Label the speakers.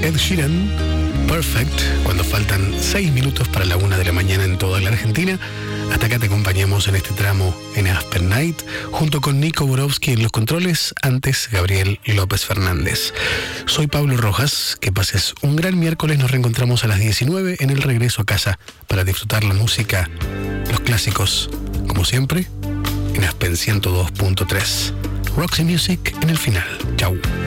Speaker 1: Ed Sheeran, Perfect, cuando faltan 6 minutos para la 1 de la mañana en toda la Argentina. Hasta acá te acompañamos en este tramo en After Night, junto con Nico Borowski en los controles, antes Gabriel López Fernández. Soy Pablo Rojas, que pases un gran miércoles, nos reencontramos a las 19 en el regreso a casa para disfrutar la música, los clásicos, como siempre, en Aspen 102.3. Roxy Music en el final. Chau.